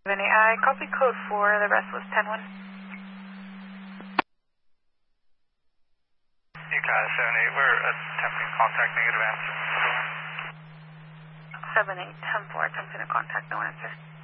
I copy code 4, the rest was 10-1. UCAS 7-8, we're attempting contact, negative answer. 7-8, 10-4, attempting to contact, no answer.